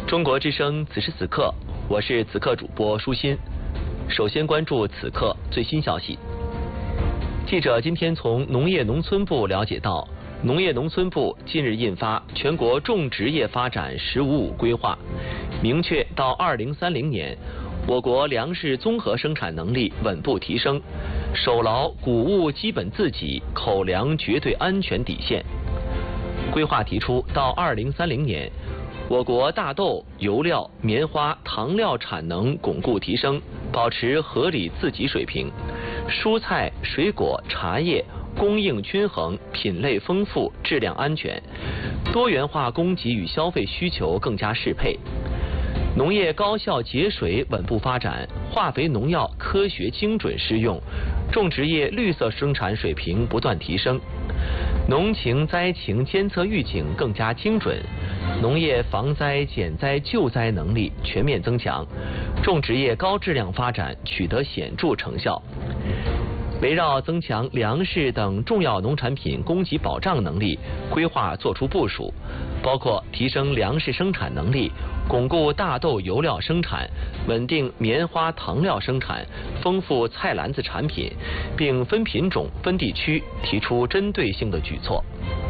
中国之声此时此刻，我是此刻主播舒心。首先关注此刻最新消息。记者今天从农业农村部了解到，农业农村部近日印发《全国种植业发展“十五五”规划》，明确到2030年，我国粮食综合生产能力稳步提升，守牢谷物基本自给、口粮绝对安全底线。规划提出，到2030年，我国大豆、油料、棉花、糖料产能巩固提升，保持合理自给水平；蔬菜、水果、茶叶供应均衡，品类丰富，质量安全，多元化供给与消费需求更加适配。农业高效节水稳步发展，化肥农药科学精准施用，种植业绿色生产水平不断提升，农情灾情监测预警更加精准，农业防灾减灾救灾能力全面增强，种植业高质量发展取得显著成效。围绕增强粮食等重要农产品供给保障能力，规划作出部署，包括提升粮食生产能力，巩固大豆油料生产，稳定棉花糖料生产，丰富菜篮子产品，并分品种分地区提出针对性的举措。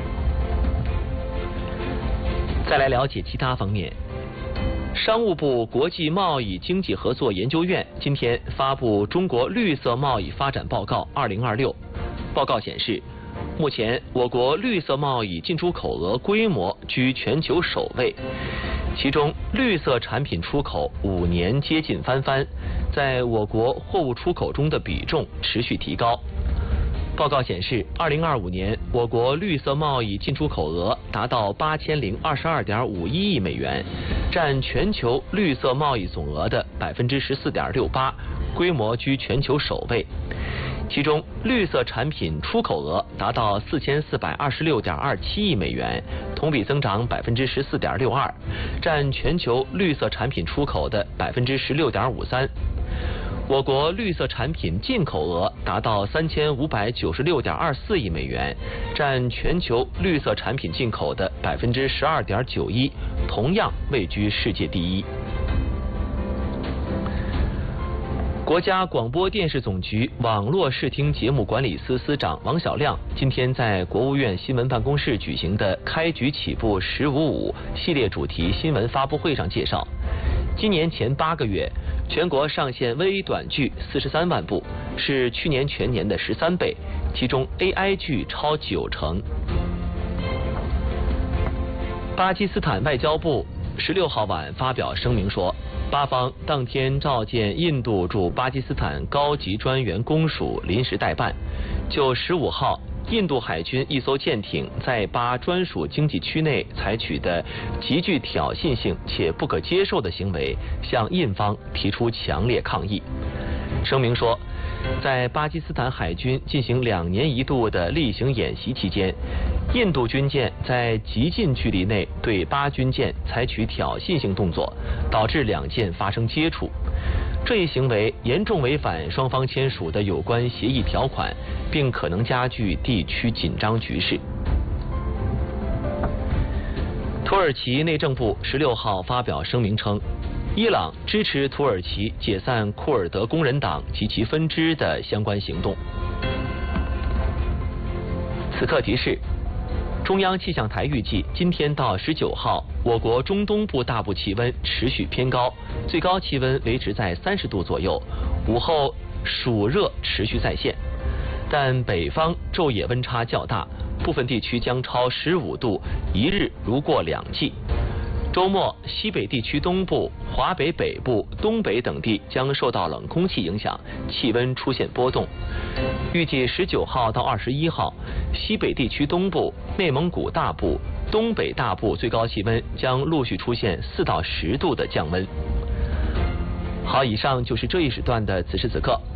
再来了解其他方面。商务部国际贸易经济合作研究院今天发布《中国绿色贸易发展报告2026》。报告显示，目前我国绿色贸易进出口额规模居全球首位，其中绿色产品出口5年接近翻番，在我国货物出口中的比重持续提高。报告显示，2025年我国绿色贸易进出口额达到8022.51亿美元，占全球绿色贸易总额的14.68%，规模居全球首位。其中，绿色产品出口额达到4426.27亿美元，同比增长14.62%，占全球绿色产品出口的16.53%。我国绿色产品进口额达到3596.24亿美元，占全球绿色产品进口的12.91%，同样位居世界第一。国家广播电视总局网络视听节目管理司司长王晓亮今天在国务院新闻办公室举行的开局起步“15.5”系列主题新闻发布会上介绍，今年前8个月，全国上线微短剧43万部，是去年全年的13倍，其中 AI 剧超90%。巴基斯坦外交部16号晚发表声明说，巴方当天召见印度驻巴基斯坦高级专员公署临时代办，就15号印度海军一艘舰艇在巴专属经济区内采取的极具挑衅性且不可接受的行为，向印方提出强烈抗议。声明说，在巴基斯坦海军进行2年1度的例行演习期间，印度军舰在极近距离内对巴军舰采取挑衅性动作，导致2舰发生接触。这一行为严重违反双方签署的有关协议条款，并可能加剧地区紧张局势。土耳其内政部16号发表声明称，伊朗支持土耳其解散库尔德工人党及其分支的相关行动。此刻提示，中央气象台预计今天到19号，我国中东部大部气温持续偏高，最高气温维持在30度左右，午后暑热持续再现，但北方昼夜温差较大，部分地区将超15度，一日如过2季。周末，西北地区东部、华北北部、东北等地将受到冷空气影响，气温出现波动。预计19号到21号，西北地区东部、内蒙古大部、东北大部最高气温将陆续出现4到10度的降温。好，以上就是这一时段的此时此刻。